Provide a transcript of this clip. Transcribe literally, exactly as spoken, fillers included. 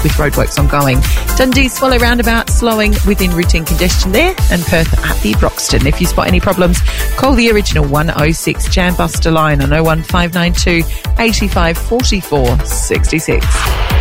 with roadworks ongoing. Dundee Swallow Roundabout slowing within routine congestion there, and Perth at the Broxton. If you spot any problems, call the original one oh six Jam Buster line on oh one five nine two, eight five four four six six.